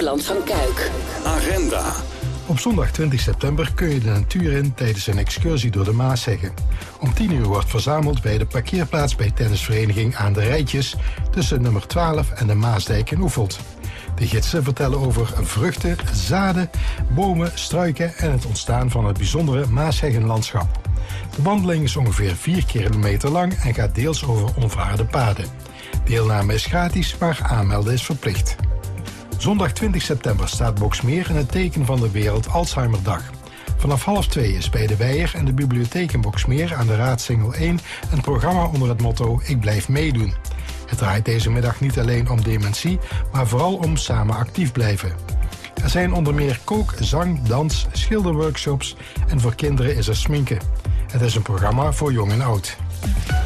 Eiland van Kuik. Agenda. Op zondag 20 september kun je de natuur in tijdens een excursie door de Maasheggen. Om 10 uur wordt verzameld bij de parkeerplaats bij tennisvereniging Aan de Rijtjes tussen nummer 12 en de Maasdijk in Oefeld. De gidsen vertellen over vruchten, zaden, bomen, struiken en het ontstaan van het bijzondere Maasheggenlandschap. De wandeling is ongeveer 4 kilometer lang en gaat deels over onverharde paden. Deelname is gratis, maar aanmelden is verplicht. Zondag 20 september staat Boxmeer in het teken van de Wereld Alzheimerdag. Vanaf 1:30 is bij de Weijer en de bibliotheek in Boxmeer aan de Raadsingel 1 een programma onder het motto Ik blijf meedoen. Het draait deze middag niet alleen om dementie, maar vooral om samen actief blijven. Er zijn onder meer kook, zang, dans, schilderworkshops en voor kinderen is er sminken. Het is een programma voor jong en oud.